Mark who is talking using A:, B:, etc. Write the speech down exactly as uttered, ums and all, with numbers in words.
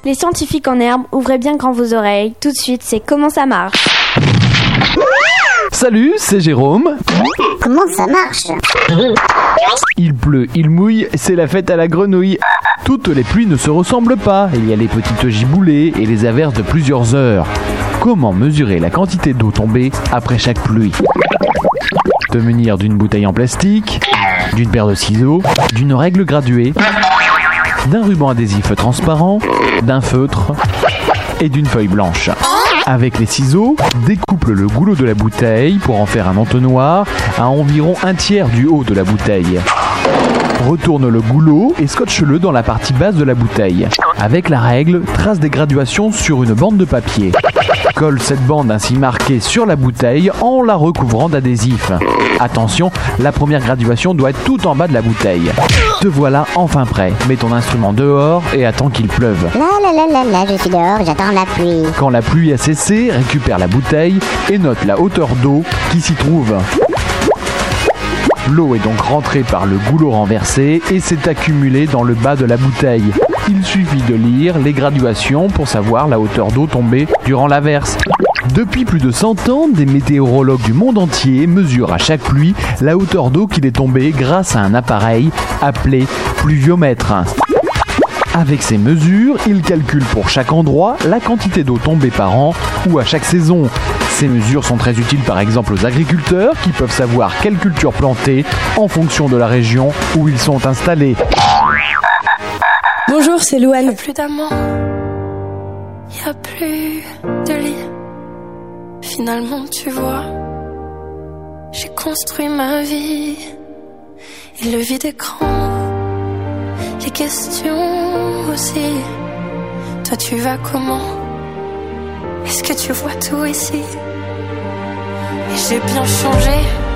A: Les scientifiques en herbe, ouvrez bien grand vos oreilles. Tout de suite, c'est Comment ça marche.
B: Salut, c'est Jérôme.
C: Comment ça marche?
B: Il pleut, il mouille, c'est la fête à la grenouille. Toutes les pluies ne se ressemblent pas. Il y a les petites giboulées et les averses de plusieurs heures. Comment mesurer la quantité d'eau tombée après chaque pluie? De munir d'une bouteille en plastique, d'une paire de ciseaux, d'une règle graduée, d'un ruban adhésif transparent, d'un feutre et d'une feuille blanche. Avec les ciseaux, découpe le goulot de la bouteille pour en faire un entonnoir à environ un tiers du haut de la bouteille. Retourne le goulot et scotche-le dans la partie basse de la bouteille. Avec la règle, trace des graduations sur une bande de papier. Colle cette bande ainsi marquée sur la bouteille en la recouvrant d'adhésif. Attention, la première graduation doit être tout en bas de la bouteille. Te voilà enfin prêt. Mets ton instrument dehors et attends qu'il pleuve.
C: La la la la la, je suis dehors, j'attends la pluie.
B: Quand la pluie a cessé, récupère la bouteille et note la hauteur d'eau qui s'y trouve. L'eau est donc rentrée par le goulot renversé et s'est accumulée dans le bas de la bouteille. Il suffit de lire les graduations pour savoir la hauteur d'eau tombée durant l'averse. Depuis plus de cent ans, des météorologues du monde entier mesurent à chaque pluie la hauteur d'eau qu'il est tombée grâce à un appareil appelé pluviomètre. Avec ces mesures, ils calculent pour chaque endroit la quantité d'eau tombée par an ou à chaque saison. Ces mesures sont très utiles par exemple aux agriculteurs qui peuvent savoir quelle culture planter en fonction de la région où ils sont installés.
D: Bonjour, c'est Louane.
E: Y'a plus d'amant, y'a plus de lit. Finalement, tu vois, j'ai construit ma vie. Et le vide écran, les questions aussi. Toi, tu vas comment? Est-ce que tu vois tout ici? Et j'ai bien changé.